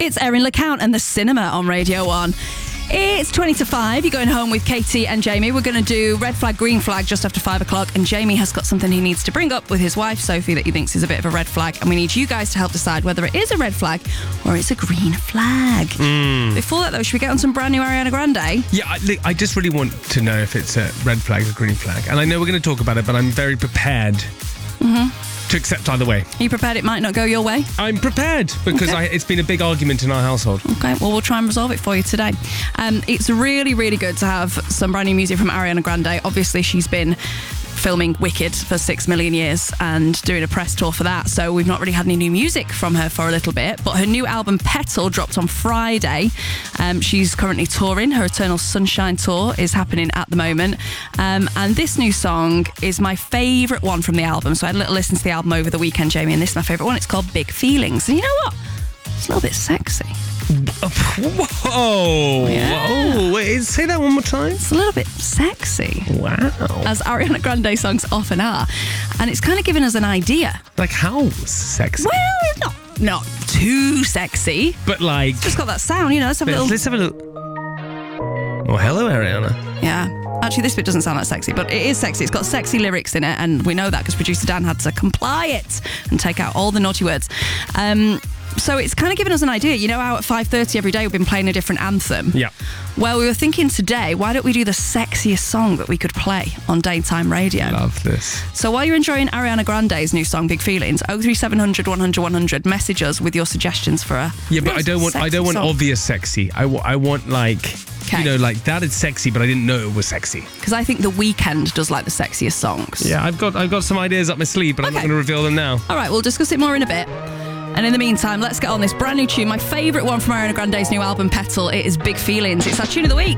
It's Erin LeCount and The Cinema on Radio 1. It's 20 to 5. You're going home with Katie and Jamie. We're going to do red flag, green flag just after 5 o'clock. And Jamie has got something he needs to bring up with his wife, Sophie, that he thinks is a bit of a red flag. And we need you guys to help decide whether it is a red flag or it's a green flag. Before that, though, should we get on some brand new Ariana Grande? Yeah, I just really want to know if it's a red flag or green flag. And I know we're going to talk about it, but I'm very prepared to accept either way. Are you prepared it might not go your way? I'm prepared because it's been a big argument in our household. Okay, well, we'll try and resolve it for you today. It's really, really good to have some brand new music from Ariana Grande. Obviously, she's been filming Wicked for 6 million years and doing a press tour for that, so we've not really had any new music from her for a little bit, but her new album Petal dropped on Friday. She's currently touring. Her Eternal Sunshine tour is happening at the moment, and this new song is my favourite one from the album. So I had a little listen to the album over the weekend, Jamie, and this is my favourite one. It's called Big Feelings, and you know what? It's a little bit sexy. Whoa! Yeah. Whoa! Wait, say that one more time. It's a little bit sexy. Wow! As Ariana Grande songs often are. And it's kind of given us an idea. Like how sexy? Well, not too sexy. But like... It's just got that sound, you know. Let's have a little... Let's have a look. Oh, hello, Ariana. Yeah. Actually, this bit doesn't sound that sexy, but it is sexy. It's got sexy lyrics in it, and we know that because producer Dan had to comply it and take out all the naughty words. So it's kind of given us an idea. You know how at 5:30 every day we've been playing a different anthem? Yeah. Well, we were thinking today, why don't we do the sexiest song that we could play on daytime radio? Love this. So while you're enjoying Ariana Grande's new song, Big Feelings, 03700 100 100, message us with your suggestions for a but I don't want song. obvious sexy. I want like... Okay. You know, like that is sexy, but I didn't know it was sexy. Because I think The Weeknd does like the sexiest songs. Yeah, I've got some ideas up my sleeve, but I'm not going to reveal them now. All right, we'll discuss it more in a bit. And in the meantime, let's get on this brand new tune, my favourite one from Ariana Grande's new album, Petal. It is Big Feelings. It's our tune of the week.